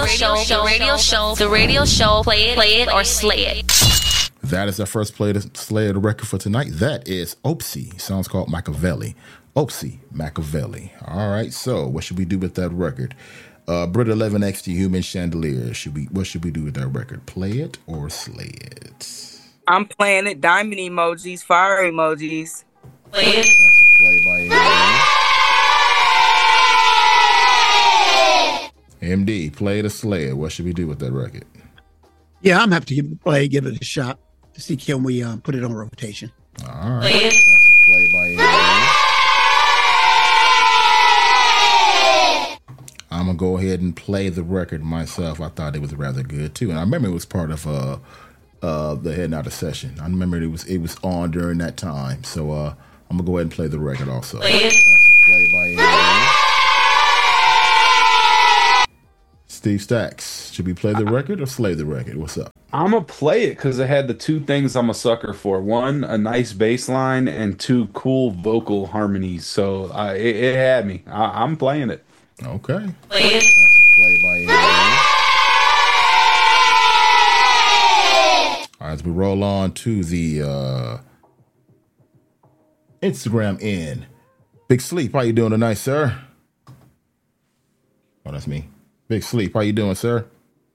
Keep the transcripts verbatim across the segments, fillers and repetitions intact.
radio show, the radio show, the radio show, play it, play it, or slay it. That is our first play to slay the record for tonight. That is Opsy. Song's called Machiavelli. Opsy, Machiavelli. All right, so what should we do with that record? Uh, Brit eleven X T Human Chandelier. Should we? What should we do with that record? Play it or slay it? I'm playing it. Diamond emojis, fire emojis. Play it. That's a play by M D. Play it or slay it. What should we do with that record? Yeah, I'm happy to give it a play, give it a shot to see can we um, put it on rotation. All right. Play it. That's a play by M D. I'm going to go ahead and play the record myself. I thought it was rather good, too. And I remember it was part of uh, uh, the Heading Out of Session. I remember it was it was on during that time. So uh, I'm going to go ahead and play the record also. Play it. That's a play by M D. Steve Stacks, should we play the record or slay the record? What's up? I'm going to play it because it had the two things I'm a sucker for. One, a nice bass line, and two, cool vocal harmonies. So uh, it, it had me. I, I'm playing it. Okay. Play it. That's a play by M D. All right, as we roll on to the uh, Instagram in. Big Sleep, how you doing tonight, sir? Oh, that's me. Big Sleep, how you doing, sir?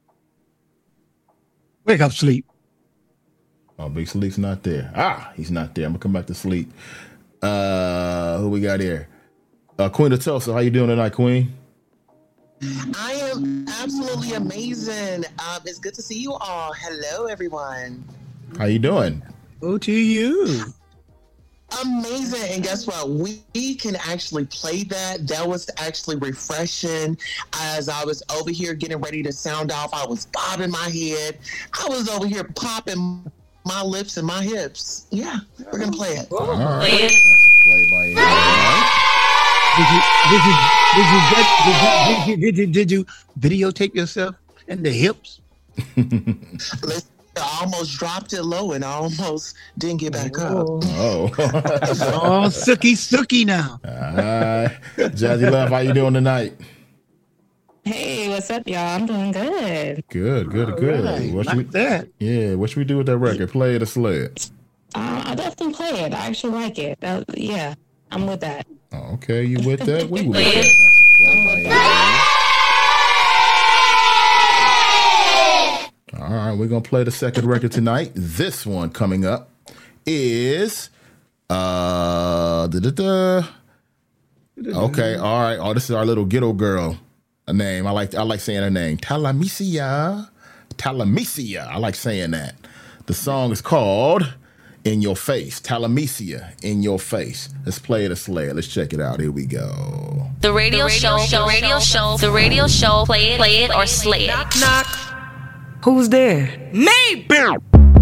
Wake up, sleep. Oh, Big Sleep's not there. Ah, he's not there. I'm gonna come back to sleep. Uh, who we got here? Uh, Queen of Tulsa, how you doing tonight, Queen? I am absolutely amazing. Um, it's good to see you all. Hello, everyone. How you doing? Oh, to you. Amazing. And guess what? We can actually play that. That was actually refreshing. As I was over here getting ready to sound off, I was bobbing my head. I was over here popping my lips and my hips. Yeah, we're going to play it. All right. Play it. That's a play by M D. Did you did you did you did you, did you, did you, did you videotape yourself in the hips? Listen, I almost dropped it low and I almost didn't get back up. Oh. Oh, sooky sooky now. Uh, Jazzy Love, how you doing tonight? Hey, what's up, y'all? I'm doing good. Good, good, All good. right, What like should we, that. yeah, what should we do with that record? Play it or slay it? Uh, I definitely play it. I actually like it. That, yeah, I'm with that. Oh, okay, you with that? We with Play that. it. That's a play by M D. All right, we're gonna play the second record tonight. This one coming up is uh da, da, da. Okay, all right. Oh, this is our little ghetto girl. A name. I like I like saying her name. Talamisia. Talamisia. I like saying that. The song is called In Your Face. Talamisia, In Your Face. Let's play it or slay it. Let's check it out. Here we go. The radio, the radio show, show, the radio show, the radio show, play it, play it, or slay it. Knock, knock. Who's there? Me, Bill.